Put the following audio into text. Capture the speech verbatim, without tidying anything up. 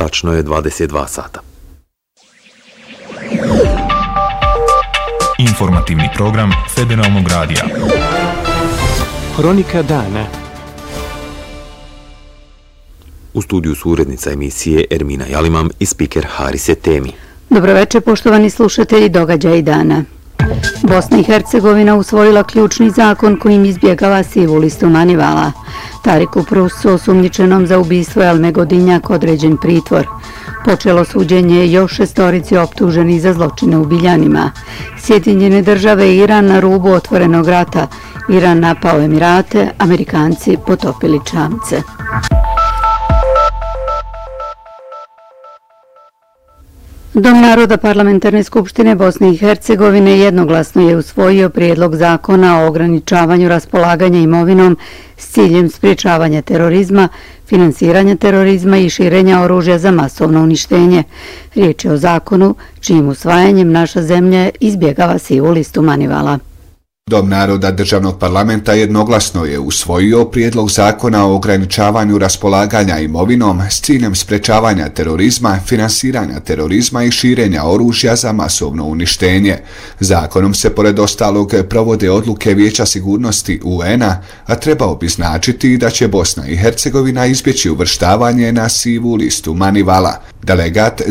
Tačno je dvadeset dva sata. Informativni program Federalnog radija. Hronika dana. U studiju su urednica emisije Ermina Jalimam i spiker Harise Temi. Dobroveče, poštovani slušatelji događaja dana. Bosna i Hercegovina usvojila ključni zakon kojim izbjegava sivu listu Manivala. Tariku Prusu, osumnjičenom za ubistvo Elme Godinjak, određen pritvor. Počelo suđenje još šestorici optuženi za zločine u Biljanima. Sjedinjene države i Iran na rubu otvorenog rata. Iran napao Emirate, Amerikanci potopili čamce. Dom naroda Parlamentarne skupštine Bosne i Hercegovine jednoglasno je usvojio prijedlog zakona o ograničavanju raspolaganja imovinom s ciljem sprječavanja terorizma, finansiranja terorizma i širenja oružja za masovno uništenje. Riječ je o zakonu čijim usvajanjem naša zemlja izbjegava sivu listu Manivala. Dom naroda državnog parlamenta jednoglasno je usvojio prijedlog zakona o ograničavanju raspolaganja imovinom s ciljem sprečavanja terorizma, finansiranja terorizma i širenja oružja za masovno uništenje. Zakonom se pored ostalog provode odluke Vijeća sigurnosti U N-a, a trebao bi značiti da će Bosna i Hercegovina izbjeći uvrštavanje na sivu listu Manivala. Delegat